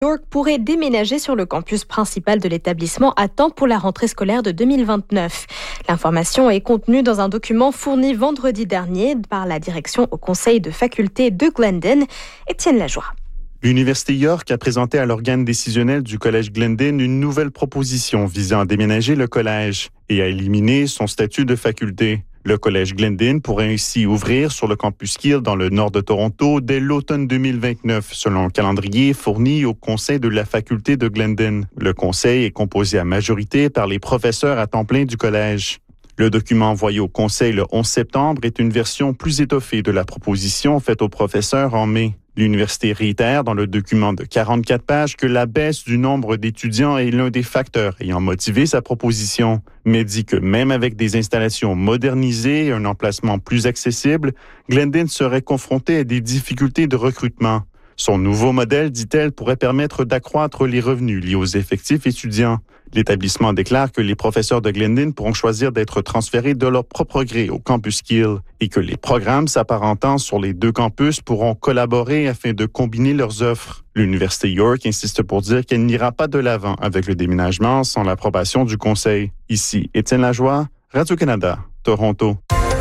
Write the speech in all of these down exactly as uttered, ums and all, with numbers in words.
York pourrait déménager sur le campus principal de l'établissement à temps pour la rentrée scolaire de deux mille vingt-neuf. L'information est contenue dans un document fourni vendredi dernier par la direction au conseil de faculté de Glendon. Étienne Lajoie. L'Université York a présenté à l'organe décisionnel du Collège Glendon une nouvelle proposition visant à déménager le collège et à éliminer son statut de faculté. Le Collège Glendon pourrait ainsi ouvrir sur le campus Keele dans le nord de Toronto dès l'automne deux mille vingt-neuf, selon le calendrier fourni au conseil de la faculté de Glendon. Le conseil est composé à majorité par les professeurs à temps plein du collège. Le document envoyé au conseil le onze septembre est une version plus étoffée de la proposition faite aux professeurs en mai. L'université réitère dans le document de quarante-quatre pages que la baisse du nombre d'étudiants est l'un des facteurs ayant motivé sa proposition, mais dit que même avec des installations modernisées et un emplacement plus accessible, Glendon serait confronté à des difficultés de recrutement. Son nouveau modèle, dit-elle, pourrait permettre d'accroître les revenus liés aux effectifs étudiants. L'établissement déclare que les professeurs de Glendon pourront choisir d'être transférés de leur propre gré au campus Keele et que les programmes s'apparentant sur les deux campus pourront collaborer afin de combiner leurs offres. L'Université York insiste pour dire qu'elle n'ira pas de l'avant avec le déménagement sans l'approbation du conseil. Ici, Étienne Lajoie, Radio-Canada, Toronto.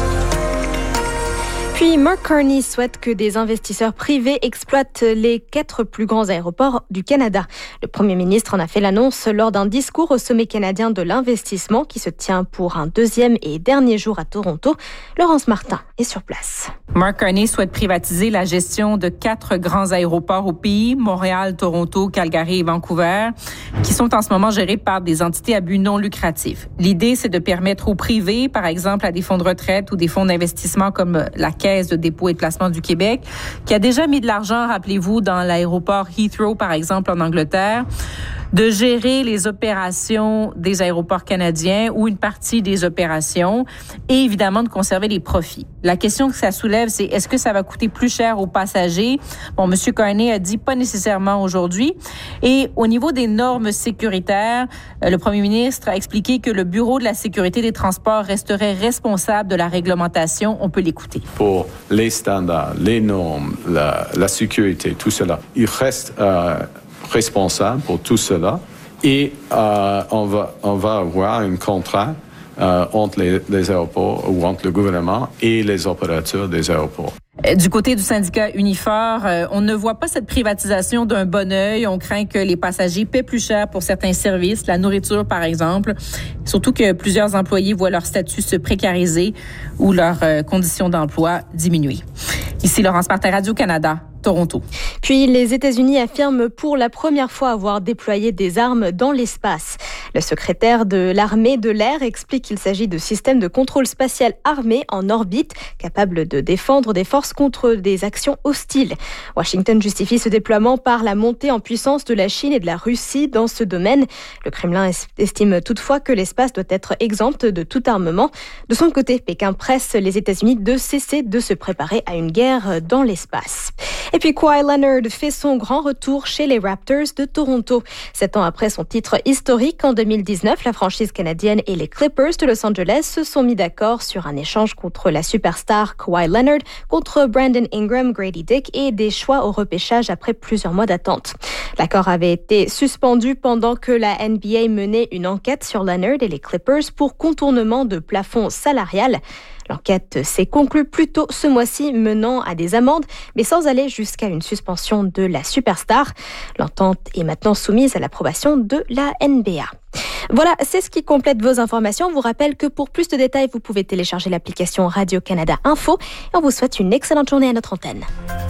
Puis Mark Carney souhaite que des investisseurs privés exploitent les quatre plus grands aéroports du Canada. Le premier ministre en a fait l'annonce lors d'un discours au sommet canadien de l'investissement qui se tient pour un deuxième et dernier jour à Toronto. Laurence Martin est sur place. Mark Carney souhaite privatiser la gestion de quatre grands aéroports au pays, Montréal, Toronto, Calgary et Vancouver, qui sont en ce moment gérés par des entités à but non lucratif. L'idée, c'est de permettre aux privés, par exemple à des fonds de retraite ou des fonds d'investissement comme la Caisse de dépôt et de placement du Québec, qui a déjà mis de l'argent, rappelez-vous, dans l'aéroport Heathrow, par exemple, en Angleterre, de gérer les opérations des aéroports canadiens ou une partie des opérations et évidemment de conserver les profits. La question que ça soulève, c'est est-ce que ça va coûter plus cher aux passagers? Bon, M. Carney a dit pas nécessairement aujourd'hui. Et au niveau des normes sécuritaires, le premier ministre a expliqué que le Bureau de la sécurité des transports resterait responsable de la réglementation. On peut l'écouter. Pour les standards, les normes, la, la sécurité, tout cela, il reste euh, responsable pour tout cela et euh, on va on va avoir un contrat euh, entre les, les aéroports ou entre le gouvernement et les opérateurs des aéroports. Du côté du syndicat Unifor, euh, on ne voit pas cette privatisation d'un bon œil. On craint que les passagers paient plus cher pour certains services, la nourriture par exemple. Surtout que plusieurs employés voient leur statut se précariser ou leurs euh, conditions d'emploi diminuer. Ici Laurence Martin, Radio-Canada, Toronto. Puis les États-Unis affirment pour la première fois avoir déployé des armes dans l'espace. Le secrétaire de l'armée de l'air explique qu'il s'agit de systèmes de contrôle spatial armés en orbite, capables de défendre des forces contre des actions hostiles. Washington justifie ce déploiement par la montée en puissance de la Chine et de la Russie dans ce domaine. Le Kremlin estime toutefois que l'espace doit être exempt de tout armement. De son côté, Pékin presse les États-Unis de cesser de se préparer à une guerre dans l'espace. Et puis Kawhi Leonard fait son grand retour chez les Raptors de Toronto. Sept ans après son titre historique en deux mille dix-neuf, la franchise canadienne et les Clippers de Los Angeles se sont mis d'accord sur un échange contre la superstar Kawhi Leonard, contre Brandon Ingram, Grady Dick et des choix au repêchage après plusieurs mois d'attente. L'accord avait été suspendu pendant que la N B A menait une enquête sur Leonard et les Clippers pour contournement de plafond salarial. L'enquête s'est conclue plus tôt ce mois-ci, menant à des amendes, mais sans aller jusqu'à une suspension de la superstar. L'entente est maintenant soumise à l'approbation de la N B A. Voilà, c'est ce qui complète vos informations. On vous rappelle que pour plus de détails, vous pouvez télécharger l'application Radio-Canada Info. Et on vous souhaite une excellente journée à notre antenne.